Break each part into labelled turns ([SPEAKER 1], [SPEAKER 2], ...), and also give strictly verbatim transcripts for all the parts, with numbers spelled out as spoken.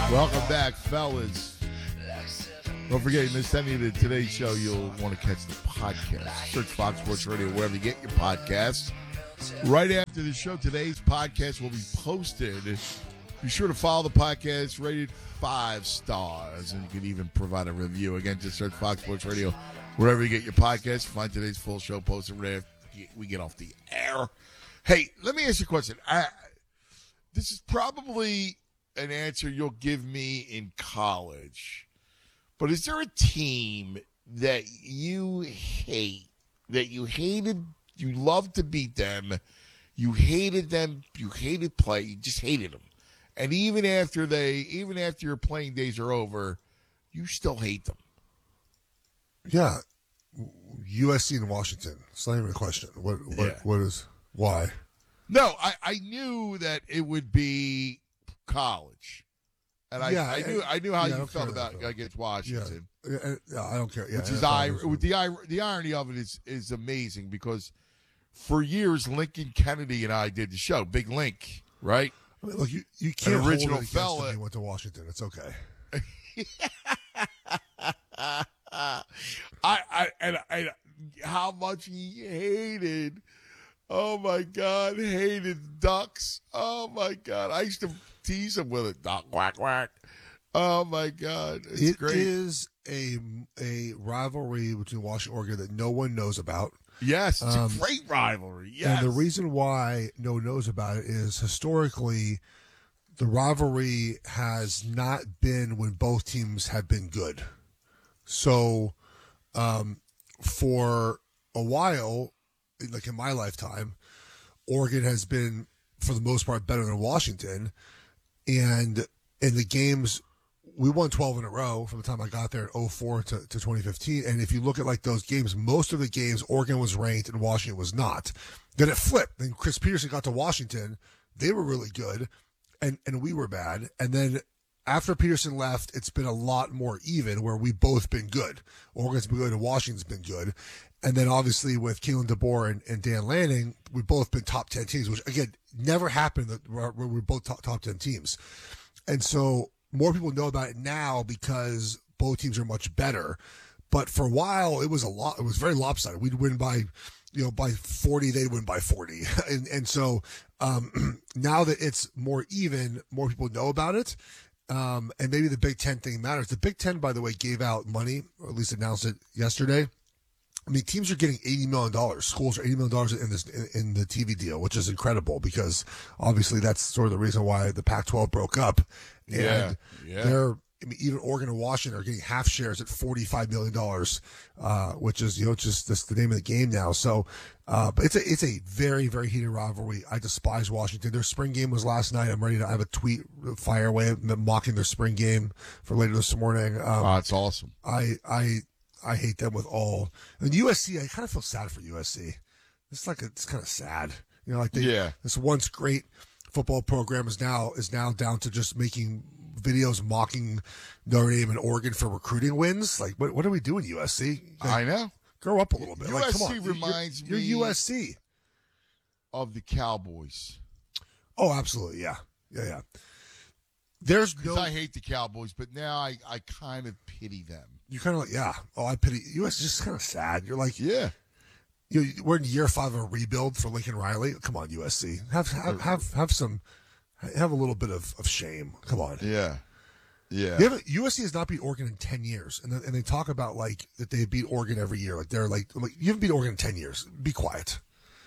[SPEAKER 1] Welcome back, fellas. Don't forget, you missed any of the Today's Show, you'll want to catch the podcast. Search Fox Sports Radio wherever you get your podcasts. Right after the show, today's podcast will be posted. Be sure to follow the podcast, rated five stars, and you can even provide a review. Again, just search Fox Sports Radio wherever you get your podcasts. Find today's full show posted right after we get off the air. Hey, let me ask you a question. I, this is probably an answer you'll give me in college. But is there a team that you hate, that you hated, you loved to beat them, you hated them, you hated play, you just hated them. And even after they, even after your playing days are over, you still hate them.
[SPEAKER 2] Yeah. U S C and Washington. It's not even a question. What, what,
[SPEAKER 1] Yeah.
[SPEAKER 2] what is, why?
[SPEAKER 1] No, I, I knew that it would be college. And I,
[SPEAKER 2] Yeah,
[SPEAKER 1] I knew I knew how
[SPEAKER 2] yeah, I
[SPEAKER 1] you
[SPEAKER 2] don't
[SPEAKER 1] felt
[SPEAKER 2] care
[SPEAKER 1] about
[SPEAKER 2] about that.
[SPEAKER 1] against Washington.
[SPEAKER 2] Yeah, yeah, yeah, I don't care. Yeah,
[SPEAKER 1] Which is
[SPEAKER 2] I-
[SPEAKER 1] I, with the ir- the irony of it is is amazing because for years Lincoln Kennedy and I did the show, Big Link, right?
[SPEAKER 2] I mean, look, you, you can't
[SPEAKER 1] original
[SPEAKER 2] hold it against
[SPEAKER 1] fella.
[SPEAKER 2] them. He went to Washington. It's okay.
[SPEAKER 1] I, I and I, how much he hated. Oh my God, hated ducks. Oh my God, I used to tease him with it. Duck quack quack. Oh my God, it's
[SPEAKER 2] It
[SPEAKER 1] great.
[SPEAKER 2] is a a rivalry between Washington and Oregon that no one knows about.
[SPEAKER 1] Yes, it's
[SPEAKER 2] Um,
[SPEAKER 1] a great rivalry. Yes,
[SPEAKER 2] And the reason why no one knows about it is historically the rivalry has not been when both teams have been good. So um, for a while, like in my lifetime, Oregon has been, for the most part, better than Washington. And in the games, we won twelve in a row from the time I got there in oh four to, to twenty fifteen. And if you look at like those games, most of the games, Oregon was ranked and Washington was not. Then it flipped. Then Chris Peterson got to Washington. They were really good, and, and we were bad. And then after Peterson left, it's been a lot more even where we've both been good. Oregon's been good and Washington's been good. And then obviously with Keelan DeBoer and, and Dan Lanning, we've both been top ten teams, which again, never happened that where we're both top, top ten teams. And so more people know about it now because both teams are much better. But for a while, it was a lot. It was very lopsided. We'd win by, you know, by forty. They'd win by forty. And and so um, now that it's more even, more people know about it. Um, and maybe the Big Ten thing matters. The Big Ten, by the way, gave out money, or at least announced it yesterday. I mean, teams are getting eighty million dollars. Schools are eighty million dollars in this in, in the T V deal, which is incredible because obviously that's sort of the reason why the Pac twelve broke up. And
[SPEAKER 1] Yeah, yeah.
[SPEAKER 2] they're, I mean, even Oregon and Washington are getting half shares at forty-five million dollars, uh, which is, you know, just this, the name of the game now. So, uh, but it's a, it's a very, very heated rivalry. I despise Washington. Their spring game was last night. I'm ready to have a tweet fire away mocking their spring game for later this morning. Um,
[SPEAKER 1] oh, that's awesome.
[SPEAKER 2] I, I, I hate them with all. And U S C, I kind of feel sad for U S C. It's like, it's kind of sad. You know, like they,
[SPEAKER 1] Yeah.
[SPEAKER 2] this once great football program is now, is now down to just making videos mocking Notre Dame and Oregon for recruiting wins. Like, what, what are we doing, U S C? Like,
[SPEAKER 1] I know.
[SPEAKER 2] grow up a little bit. Like, come
[SPEAKER 1] U S C
[SPEAKER 2] on. You're-
[SPEAKER 1] reminds
[SPEAKER 2] you're,
[SPEAKER 1] me-
[SPEAKER 2] You're U S C.
[SPEAKER 1] Of the Cowboys.
[SPEAKER 2] Oh, absolutely. Yeah. Yeah. Yeah. There's
[SPEAKER 1] Because
[SPEAKER 2] no,
[SPEAKER 1] I hate the Cowboys, but now I, I kind of pity them.
[SPEAKER 2] you kind of like, yeah. Oh, I pity U S is just kind of sad. You're like,
[SPEAKER 1] Yeah.
[SPEAKER 2] you know, we're in year five of a rebuild for Lincoln Riley. Come on, U S C. Have have have, have some, have a little bit of, of shame. Come on.
[SPEAKER 1] Yeah. Yeah.
[SPEAKER 2] They haven't- U S C has not beat Oregon in ten years, and then, and they talk about like that they beat Oregon every year. Like they're like, I'm like you haven't beat Oregon in ten years. Be quiet.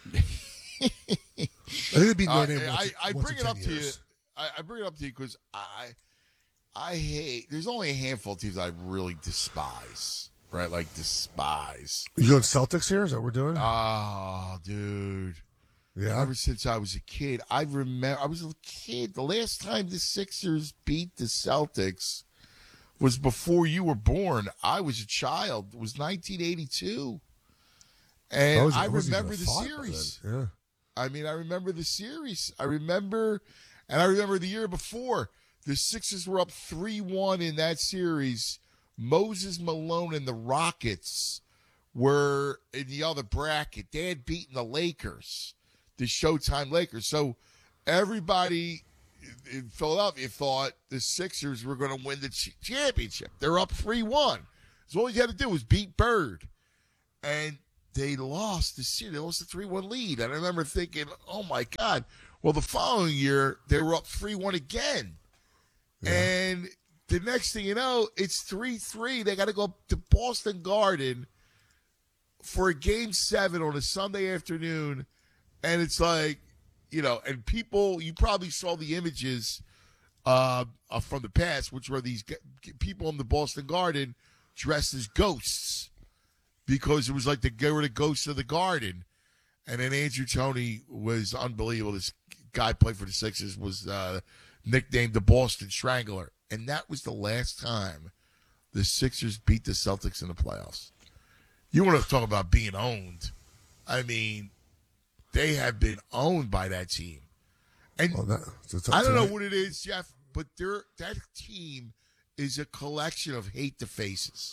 [SPEAKER 2] I think they beat
[SPEAKER 1] Uh,
[SPEAKER 2] Notre Dame.
[SPEAKER 1] I,
[SPEAKER 2] once,
[SPEAKER 1] I
[SPEAKER 2] once
[SPEAKER 1] bring
[SPEAKER 2] in
[SPEAKER 1] it up
[SPEAKER 2] ten
[SPEAKER 1] to you.
[SPEAKER 2] years.
[SPEAKER 1] I, I bring it up to you because I, I hate. There's only a handful of teams I really despise. Right, like despise.
[SPEAKER 2] You going Celtics here? Is that what we're doing?
[SPEAKER 1] Oh, dude.
[SPEAKER 2] yeah.
[SPEAKER 1] Ever since I was a kid, I remember. I was a kid. The last time the Sixers beat the Celtics was before you were born. I was a child. It was nineteen eighty-two, and
[SPEAKER 2] was-
[SPEAKER 1] I
[SPEAKER 2] wasn't even
[SPEAKER 1] remember
[SPEAKER 2] a
[SPEAKER 1] the
[SPEAKER 2] thought by
[SPEAKER 1] series.
[SPEAKER 2] then. Yeah.
[SPEAKER 1] I mean, I remember the series. I remember, and I remember the year before, the Sixers were up three one in that series. Moses Malone and the Rockets were in the other bracket. They had beaten the Lakers, the Showtime Lakers. So everybody in Philadelphia thought the Sixers were going to win the ch- championship. They're up three one. So all you had to do was beat Bird. And they lost the series. They lost the three one lead. And I remember thinking, oh, my God. Well, the following year, they were up three one again. Yeah. And the next thing you know, it's three three. They got to go to Boston Garden for a game seven on a Sunday afternoon. And it's like, you know, and people, you probably saw the images uh, uh, from the past, which were these g- people in the Boston Garden dressed as ghosts because it was like the, they were the ghosts of the garden. And then Andrew Toney was unbelievable. This guy played for the Sixers, was uh, nicknamed the Boston Strangler. And that was the last time the Sixers beat the Celtics in the playoffs. You want to talk about being owned. I mean, they have been owned by that team. And
[SPEAKER 2] well, that, that's
[SPEAKER 1] I don't know
[SPEAKER 2] tonight.
[SPEAKER 1] what it is, Jeff, but they're, that team is a collection of hate the faces.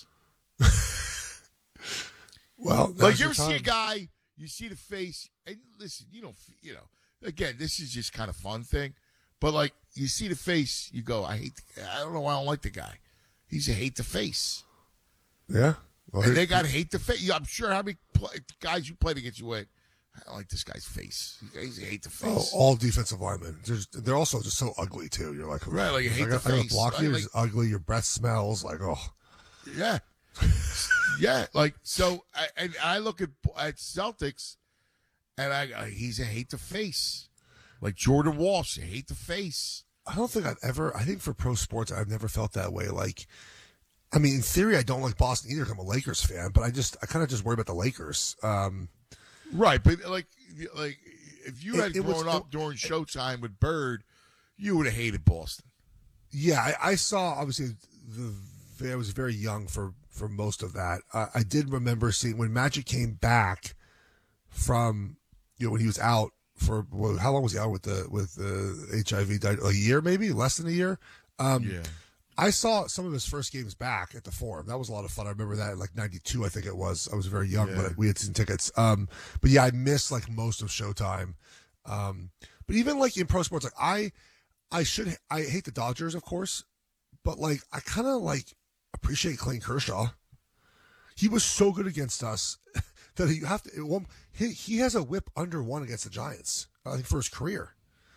[SPEAKER 2] Well,
[SPEAKER 1] like you ever see a guy, you see the face, and listen, you don't, you know, again, this is just kind of fun thing, but like you see the face, you go, I hate, the, I don't know why I don't like the guy. He's a hate the face.
[SPEAKER 2] Yeah. Well,
[SPEAKER 1] and they got to hate the face. I'm sure how many play, guys you played against you went, I don't like this guy's face. He's a hate the face.
[SPEAKER 2] Oh, all defensive linemen. They're, just, they're also just so ugly, too. You're like,
[SPEAKER 1] right, like you hate
[SPEAKER 2] I
[SPEAKER 1] the
[SPEAKER 2] got, I got
[SPEAKER 1] face.
[SPEAKER 2] block
[SPEAKER 1] Right,
[SPEAKER 2] you.
[SPEAKER 1] like,
[SPEAKER 2] It's ugly. Your breath smells like, oh.
[SPEAKER 1] Yeah. yeah. Like, so, I, and I look at, at Celtics, and I, I he's a hate the face. Like Jordan Walsh, a hate the face.
[SPEAKER 2] I don't think I've ever, I think for pro sports, I've never felt that way. Like, I mean, in theory, I don't like Boston either because I'm a Lakers fan, but I just, I kind of just worry about the Lakers. Um,
[SPEAKER 1] right. But like, like if you
[SPEAKER 2] It-
[SPEAKER 1] had
[SPEAKER 2] it
[SPEAKER 1] grown
[SPEAKER 2] was-
[SPEAKER 1] up during Showtime with Bird, you would have hated Boston.
[SPEAKER 2] yeah, I, I saw, obviously, the, I was very young for, for most of that. Uh, I did remember seeing when Magic came back from, you know, when he was out for, well, how long was he out with the, with the H I V? A year, maybe? Less than a year? Um,
[SPEAKER 1] Yeah.
[SPEAKER 2] I saw some of his first games back at the Forum. That was a lot of fun. I remember that in like ninety-two, I think it was. I was very young,
[SPEAKER 1] Yeah.
[SPEAKER 2] but we had season tickets. Um, but yeah, I missed like most of Showtime. Um, but even like in pro sports, like I, I should, I hate the Dodgers, of course, but like I kind of like appreciate Clayton Kershaw. He was so good against us that you have to. It won't, he he has a whip under one against the Giants. I think for his career.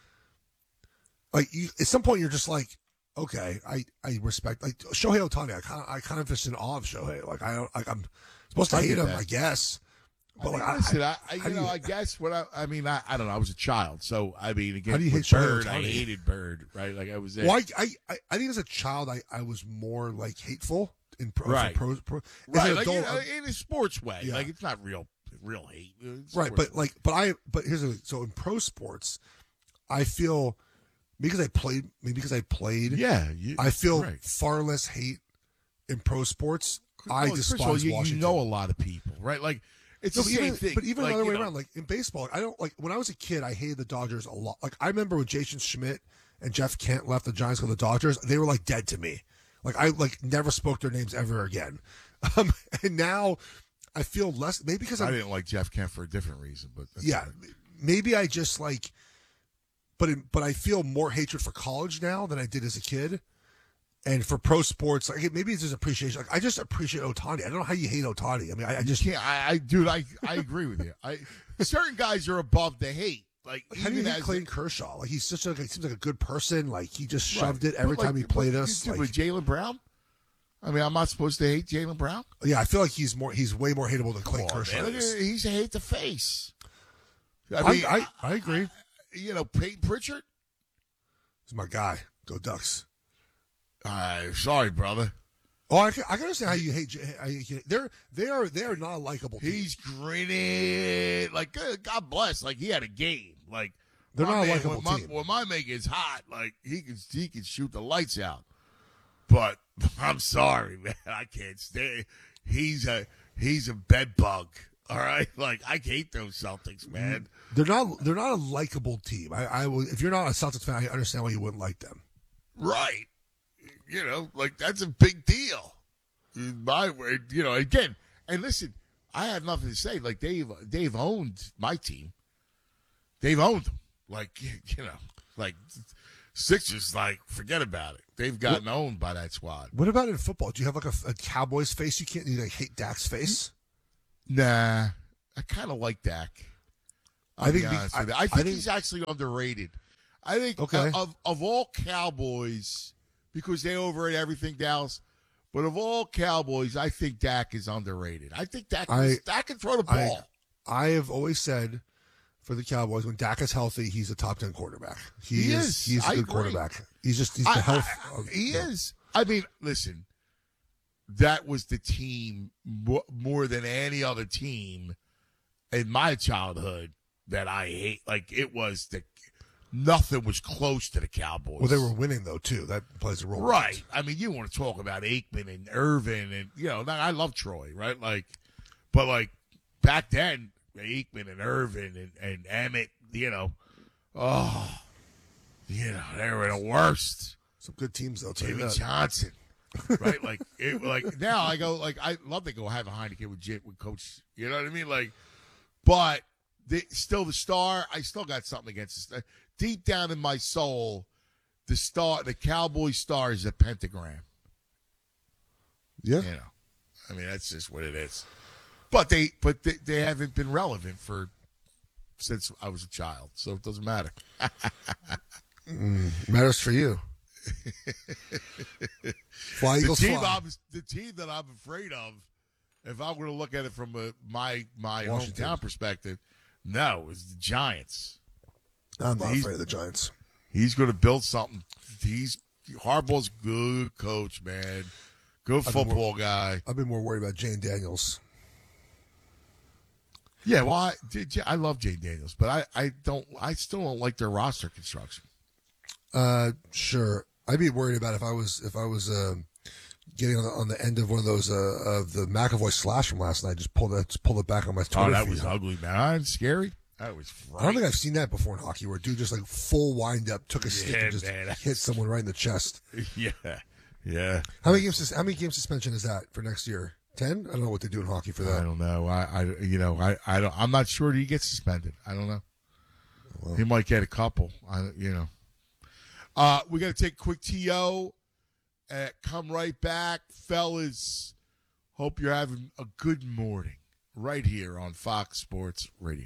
[SPEAKER 2] Like you, at some point, you're just like, okay, I, I respect like Shohei Ohtani. I kind of I kind of just in awe of Shohei. Like I don't like I'm supposed to
[SPEAKER 1] I
[SPEAKER 2] hate
[SPEAKER 1] get
[SPEAKER 2] him,
[SPEAKER 1] that.
[SPEAKER 2] I guess. But
[SPEAKER 1] I mean,
[SPEAKER 2] like,
[SPEAKER 1] listen, I, I,
[SPEAKER 2] how
[SPEAKER 1] you
[SPEAKER 2] do
[SPEAKER 1] know,
[SPEAKER 2] you-
[SPEAKER 1] I guess what I, I mean, I, I don't know. I was a child, so I mean, again,
[SPEAKER 2] How do you
[SPEAKER 1] with
[SPEAKER 2] hate Shohei
[SPEAKER 1] Bird, I
[SPEAKER 2] Ohtani?
[SPEAKER 1] hated Bird, right? Like I was there.
[SPEAKER 2] well, I, I I I think as a child, I, I was more like hateful in pro.
[SPEAKER 1] Right.
[SPEAKER 2] Pro, pro, as
[SPEAKER 1] right?
[SPEAKER 2] an
[SPEAKER 1] Like
[SPEAKER 2] adult,
[SPEAKER 1] you know,
[SPEAKER 2] I'm-
[SPEAKER 1] in a sports way,
[SPEAKER 2] Yeah.
[SPEAKER 1] like it's not real, real hate. It's
[SPEAKER 2] right,
[SPEAKER 1] sports
[SPEAKER 2] but
[SPEAKER 1] way.
[SPEAKER 2] like, but I, but here's the so in pro sports, I feel because I played, maybe because I played,
[SPEAKER 1] yeah, you,
[SPEAKER 2] I feel
[SPEAKER 1] right.
[SPEAKER 2] far less hate in pro sports. I
[SPEAKER 1] Well,
[SPEAKER 2] despise
[SPEAKER 1] first of all, you, you
[SPEAKER 2] Washington.
[SPEAKER 1] know a lot of people, right? Like it's
[SPEAKER 2] No,
[SPEAKER 1] the
[SPEAKER 2] but
[SPEAKER 1] same
[SPEAKER 2] even,
[SPEAKER 1] thing.
[SPEAKER 2] but even
[SPEAKER 1] like,
[SPEAKER 2] another
[SPEAKER 1] you
[SPEAKER 2] way
[SPEAKER 1] know,
[SPEAKER 2] around, like in baseball, I don't like when I was a kid, I hated the Dodgers a lot. Like I remember when Jason Schmidt and Jeff Kent left the Giants for the Dodgers, they were like dead to me. Like I like never spoke their names ever again. Um, and now I feel less, maybe because
[SPEAKER 1] I
[SPEAKER 2] I'm,
[SPEAKER 1] didn't like Jeff Kent for a different reason, but that's
[SPEAKER 2] yeah,
[SPEAKER 1] all right.
[SPEAKER 2] maybe I just like, but in, but I feel more hatred for college now than I did as a kid. And for pro sports, like maybe it's just appreciation. Like I just appreciate Ohtani. I don't know how you hate Ohtani. I mean, I, I just
[SPEAKER 1] can't. I, I dude, I, I agree with you. I certain guys are above the hate. Like
[SPEAKER 2] how do you
[SPEAKER 1] even
[SPEAKER 2] hate
[SPEAKER 1] as
[SPEAKER 2] Clayton Kershaw? Like he's such a he seems like a good person. Like he just
[SPEAKER 1] Right.
[SPEAKER 2] shoved it every
[SPEAKER 1] But, like,
[SPEAKER 2] time he played
[SPEAKER 1] but,
[SPEAKER 2] us.
[SPEAKER 1] dude,
[SPEAKER 2] Like,
[SPEAKER 1] with Jaylen Brown. I mean, I'm not supposed to hate Jaylen Brown.
[SPEAKER 2] yeah, I feel like he's more he's way more hateable than Clayton
[SPEAKER 1] Come on,
[SPEAKER 2] Kershaw
[SPEAKER 1] man. Look at-
[SPEAKER 2] is.
[SPEAKER 1] He's a hate the face. I
[SPEAKER 2] I,
[SPEAKER 1] mean,
[SPEAKER 2] I, I agree.
[SPEAKER 1] you know, Peyton Pritchard.
[SPEAKER 2] He's my guy. Go Ducks.
[SPEAKER 1] Uh, sorry, brother.
[SPEAKER 2] Oh, I can, I can understand how you hate. J- how you hate- They're they are they are not a likable. team.
[SPEAKER 1] He's grinning like God God bless. Like he had a game. Like
[SPEAKER 2] They're
[SPEAKER 1] my
[SPEAKER 2] not a
[SPEAKER 1] man,
[SPEAKER 2] likable
[SPEAKER 1] when my,
[SPEAKER 2] team.
[SPEAKER 1] when my man gets hot, like he can he can shoot the lights out. But I'm sorry, man. I can't stay. He's a he's a bed bug. All right, like I hate those Celtics, man.
[SPEAKER 2] They're not they're not a likable team. I, I will, if you're not a Celtics fan, I understand why you wouldn't like them.
[SPEAKER 1] Right. You know, like that's a big deal. In my way, you know, again, and listen, I have nothing to say. Like they've they've owned my team. They've owned them. Like you know, like Sixers, like, forget about it. They've gotten what, owned by that squad.
[SPEAKER 2] What about in football? Do you have like a, a Cowboys face? You can't you like hate Dak's face?
[SPEAKER 1] Nah, I kind of like Dak. I'll
[SPEAKER 2] I think
[SPEAKER 1] be honest
[SPEAKER 2] I,
[SPEAKER 1] with you. I think,
[SPEAKER 2] I think
[SPEAKER 1] he's actually underrated. I think
[SPEAKER 2] okay.
[SPEAKER 1] uh, of of all Cowboys, because they overrate everything, Dallas. But of all Cowboys, I think Dak is underrated. I think Dak,
[SPEAKER 2] I,
[SPEAKER 1] Dak can throw the ball.
[SPEAKER 2] I, I have always said for the Cowboys, when Dak is healthy, he's a top ten quarterback. He,
[SPEAKER 1] he
[SPEAKER 2] is.
[SPEAKER 1] is.
[SPEAKER 2] He's a
[SPEAKER 1] I
[SPEAKER 2] good
[SPEAKER 1] agree.
[SPEAKER 2] quarterback. He's just he's the
[SPEAKER 1] I,
[SPEAKER 2] health.
[SPEAKER 1] I,
[SPEAKER 2] of,
[SPEAKER 1] he
[SPEAKER 2] yeah.
[SPEAKER 1] is. I mean, listen, that was the team more than any other team in my childhood that I hate. Like, it was the nothing was close to the Cowboys.
[SPEAKER 2] Well, they were winning though too. That plays a role,
[SPEAKER 1] right? I mean, you want to talk about Aikman and Irvin, and you know, I love Troy, right? Like, but like back then, Aikman and Irvin and, and Emmett, you know, oh, you know, they were the worst.
[SPEAKER 2] Some good teams though.
[SPEAKER 1] Jimmy Johnson, right? Like, it, like now I go, like I love to go have a Heineken with Jim, with Coach. You know what I mean? Like, but they, still the star. I still got something against the star. Deep down in my soul, the star, the Cowboy star is a pentagram.
[SPEAKER 2] Yeah,
[SPEAKER 1] you know, I mean that's just what it is. But they, but they, they haven't been relevant for since I was a child, so it doesn't matter.
[SPEAKER 2] mm, matters for you. Fly Eagles
[SPEAKER 1] the team
[SPEAKER 2] fly.
[SPEAKER 1] I'm, the team that I'm afraid of, if I'm going to look at it from a, my my
[SPEAKER 2] Washington.
[SPEAKER 1] hometown perspective, no, is the Giants.
[SPEAKER 2] I'm not
[SPEAKER 1] he's,
[SPEAKER 2] afraid of the Giants.
[SPEAKER 1] He's going to build something. He's Harbaugh's good coach, man. Good
[SPEAKER 2] I've
[SPEAKER 1] football
[SPEAKER 2] more,
[SPEAKER 1] guy.
[SPEAKER 2] I've been more worried about Jane Daniels.
[SPEAKER 1] Yeah, well, I, I love Jane Daniels, but I, I don't. I still don't like their roster construction.
[SPEAKER 2] Uh, sure. I'd be worried about if I was if I was uh, getting on the, on the end of one of those uh, of the McAvoy slash from last night. Just pull that, just pull it back on my Twitter.
[SPEAKER 1] Oh, that
[SPEAKER 2] feed.
[SPEAKER 1] was ugly, man. Scary. That was frightening.
[SPEAKER 2] I don't think I've seen that before in hockey, where a dude just like full wind up, took a stick
[SPEAKER 1] Yeah,
[SPEAKER 2] and just
[SPEAKER 1] man,
[SPEAKER 2] hit someone right in the chest.
[SPEAKER 1] Yeah, yeah.
[SPEAKER 2] How many games? How many game suspension is that for next year? Ten? I don't know what they do in hockey for that.
[SPEAKER 1] I don't know. I, I you know, I, I don't. I'm not sure he gets suspended. I don't know. Well, he might get a couple. I, you know. Uh, we got to take a quick T O. Uh, come right back, fellas. Hope you're having a good morning right here on Fox Sports Radio.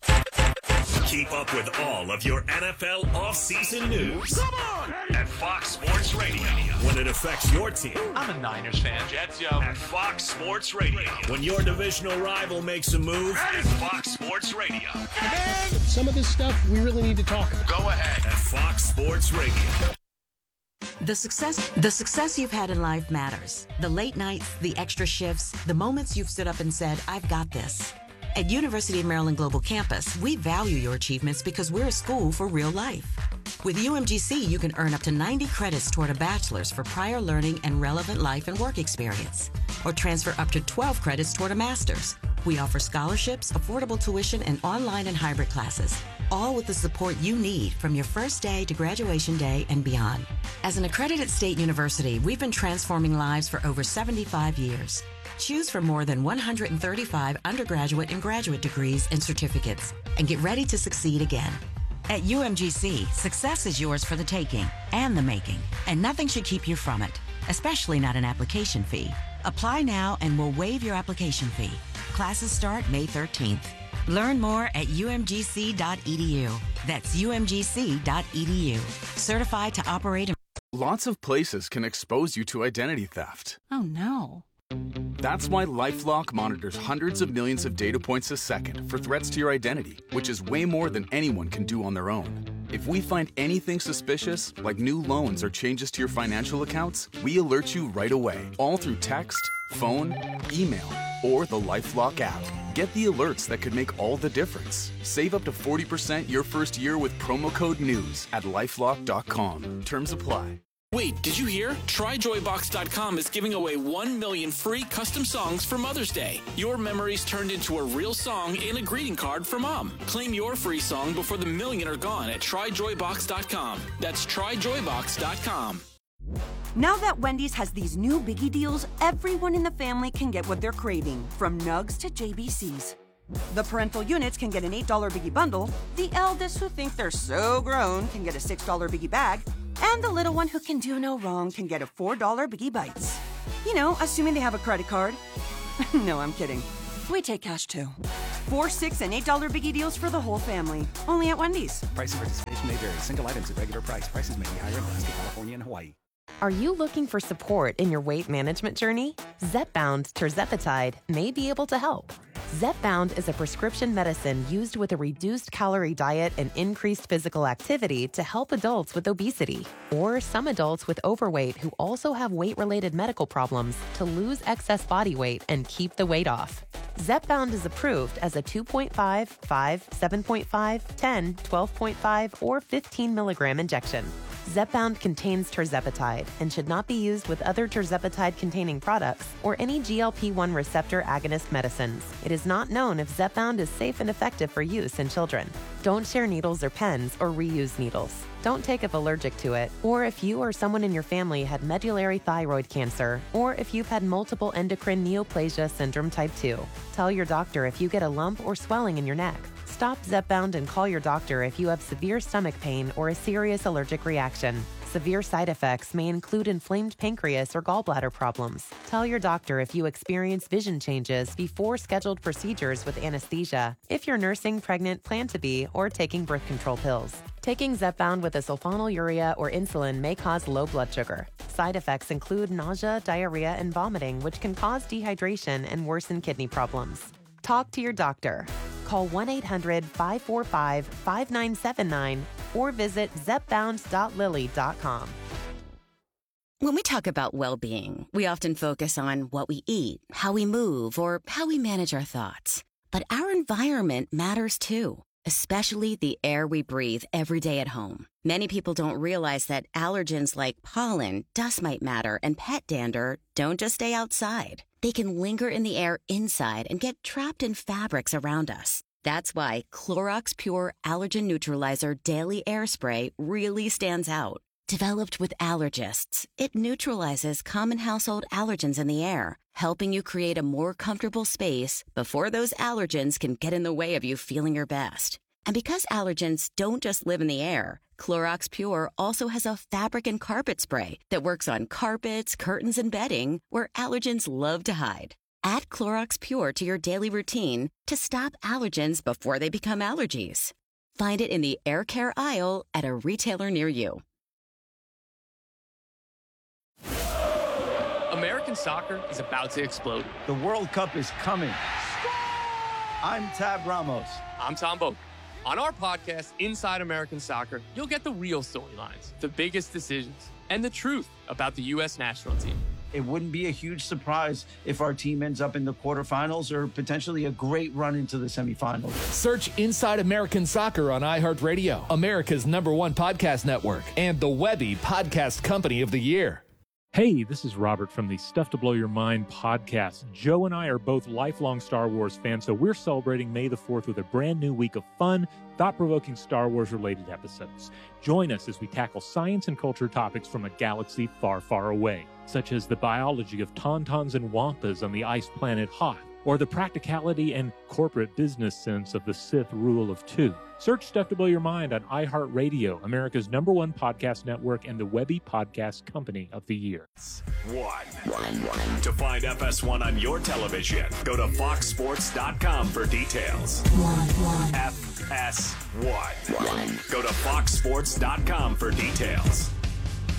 [SPEAKER 3] Keep up with all of your N F L offseason news. Come on! At Fox Sports Radio. When it affects your team.
[SPEAKER 4] I'm a Niners fan. Jets, yo.
[SPEAKER 3] At Fox Sports Radio. When your divisional rival makes a move. At Fox Sports Radio.
[SPEAKER 5] Man, some of this stuff we really need to talk about.
[SPEAKER 3] Go ahead. At Fox Sports Radio.
[SPEAKER 6] The success, the success you've had in life matters. The late nights, the extra shifts, the moments you've stood up and said, I've got this. At University of Maryland Global Campus, we value your achievements because we're a school for real life. With U M G C, you can earn up to ninety credits toward a bachelor's for prior learning and relevant life and work experience, or transfer up to twelve credits toward a master's. We offer scholarships, affordable tuition, and online and hybrid classes, all with the support you need from your first day to graduation day and beyond. As an accredited state university, we've been transforming lives for over seventy-five years. Choose from more than one hundred thirty-five undergraduate and graduate degrees and certificates, and get ready to succeed again. At U M G C, success is yours for the taking and the making, and nothing should keep you from it, especially not an application fee. Apply now and we'll waive your application fee. Classes start May thirteenth. Learn more at U M G C dot E D U. That's U M G C dot E D U. Certified to operate in...
[SPEAKER 7] Lots of places can expose you to identity theft.
[SPEAKER 8] Oh, no.
[SPEAKER 7] That's why LifeLock monitors hundreds of millions of data points a second for threats to your identity, which is way more than anyone can do on their own. If we find anything suspicious, like new loans or changes to your financial accounts, we alert you right away, all through text, phone, email, or the LifeLock app. Get the alerts that could make all the difference. Save up to forty percent your first year with promo code NEWS at lifelock dot com. Terms apply.
[SPEAKER 9] Wait, did you hear? Try Joy Box dot com is giving away one million free custom songs for Mother's Day. Your memories turned into a real song and a greeting card for Mom. Claim your free song before the million are gone at Try Joy Box dot com. That's Try Joy Box dot com.
[SPEAKER 10] Now that Wendy's has these new biggie deals, everyone in the family can get what they're craving, from Nugs to J B Cs. The parental units can get an eight dollar biggie bundle, the eldest who think they're so grown can get a six dollar biggie bag, And the little one who can do no wrong can get a four dollar Biggie Bites. You know, assuming they have a credit card. No, I'm kidding. We take cash too. Four, six, and eight dollar Biggie deals for the whole family. Only at Wendy's.
[SPEAKER 8] Price and participation may vary. Single items at regular price. Prices may be higher in Alaska, California, and Hawaii.
[SPEAKER 11] Are you looking for support in your weight management journey? Zepbound Tirzepatide may be able to help. Zepbound is a prescription medicine used with a reduced calorie diet and increased physical activity to help adults with obesity, or some adults with overweight who also have weight-related medical problems to lose excess body weight and keep the weight off. Zepbound is approved as a two point five, five, seven point five, ten, twelve point five, or fifteen milligram injection. Zepbound contains tirzepatide and should not be used with other tirzepatide-containing products or any G L P one receptor agonist medicines. It is not known if Zepbound is safe and effective for use in children. Don't share needles or pens or reuse needles. Don't take if allergic to it, or if you or someone in your family had medullary thyroid cancer, or if you've had multiple endocrine neoplasia syndrome type two. Tell your doctor if you get a lump or swelling in your neck. Stop Zepbound and call your doctor if you have severe stomach pain or a serious allergic reaction. Severe side effects may include inflamed pancreas or gallbladder problems. Tell your doctor if you experience vision changes before scheduled procedures with anesthesia, if you're nursing, pregnant, plan to be, or taking birth control pills. Taking Zepbound with a sulfonylurea or insulin may cause low blood sugar. Side effects include nausea, diarrhea, and vomiting, which can cause dehydration and worsen kidney problems. Talk to your doctor. Call one eight hundred, five four five, five nine seven nine or visit zepbound dot lilly dot com.
[SPEAKER 12] When we talk about well-being, we often focus on what we eat, how we move, or how we manage our thoughts. But our environment matters too, especially the air we breathe every day at home. Many people don't realize that allergens like pollen, dust mite matter, and pet dander don't just stay outside. They can linger in the air inside and get trapped in fabrics around us. That's why Clorox Pure Allergen Neutralizer Daily Air Spray really stands out. Developed with allergists, it neutralizes common household allergens in the air, helping you create a more comfortable space before those allergens can get in the way of you feeling your best. And because allergens don't just live in the air, Clorox Pure also has a fabric and carpet spray that works on carpets, curtains, and bedding where allergens love to hide. Add Clorox Pure to your daily routine to stop allergens before they become allergies. Find it in the air care aisle at a retailer near you.
[SPEAKER 13] American soccer is about to explode.
[SPEAKER 14] The World Cup is coming. I'm Tab Ramos.
[SPEAKER 13] I'm Tom Boak. On our podcast, Inside American Soccer, you'll get the real storylines, the biggest decisions, and the truth about the U S national team.
[SPEAKER 14] It wouldn't be a huge surprise if our team ends up in the quarterfinals or potentially a great run into the semifinals.
[SPEAKER 15] Search Inside American Soccer on iHeartRadio, America's number one podcast network, and the Webby Podcast Company of the Year.
[SPEAKER 16] Hey, this is Robert from the Stuff to Blow Your Mind podcast. Joe and I are both lifelong Star Wars fans, so we're celebrating May the fourth with a brand new week of fun, thought-provoking Star Wars-related episodes. Join us as we tackle science and culture topics from a galaxy far, far away, such as the biology of tauntauns and wampas on the ice planet Hoth, or the practicality and corporate business sense of the Sith rule of two. Search Stuff to Blow Your Mind on iHeartRadio, America's number one podcast network, and the Webby Podcast Company of the Year.
[SPEAKER 3] One. One. To find F S one on your television, go to fox sports dot com for details. One. One. F S one. One. Go to fox sports dot com for details.